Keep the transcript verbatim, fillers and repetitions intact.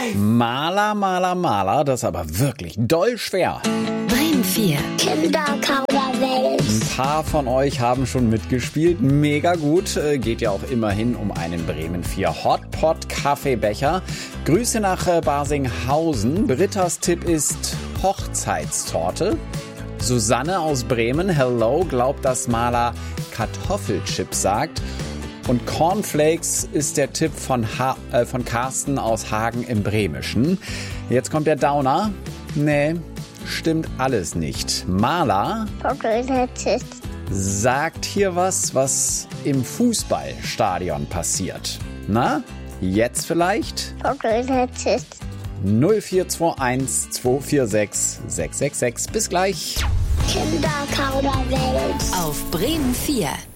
Maler, Maler, Maler, das ist aber wirklich doll schwer. Bremen vier. Kinderkauderwelsch. Ein paar von euch haben schon mitgespielt. Mega gut. Äh, Geht ja auch immerhin um einen Bremen vier Hotpot Kaffeebecher. Grüße nach äh, Barsinghausen. Brittas Tipp ist Hochzeitstorte. Susanne aus Bremen, hello, glaubt, dass Maler Kartoffelchips sagt. Und Cornflakes ist der Tipp von, ha- äh, von Carsten aus Hagen im Bremischen. Jetzt kommt der Downer. Nee, stimmt alles nicht. Maler Vogelnetzt. sagt hier was, was im Fußballstadion passiert. Na, jetzt vielleicht? Vogelnetzt. null vier zwei eins zwei vier sechs sechs sechs sechs. Bis gleich. Kinderkauderwelsch. Auf Bremen vier.